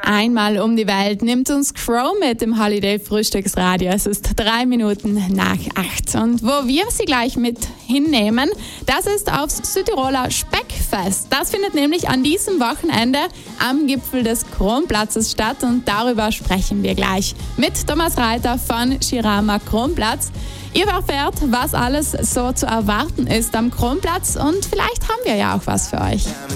Einmal um die Welt nimmt uns Crow mit im Holiday-Frühstücksradio. Es ist 3 Minuten nach 8. Und wo wir sie gleich mit hinnehmen, das ist aufs Südtiroler Speckfest. Das findet nämlich an diesem Wochenende am Gipfel des Kronplatzes statt. Und darüber sprechen wir gleich mit Thomas Reiter von Chirama Kronplatz. Ihr erfährt, was alles so zu erwarten ist am Kronplatz, und vielleicht haben wir ja auch was für euch.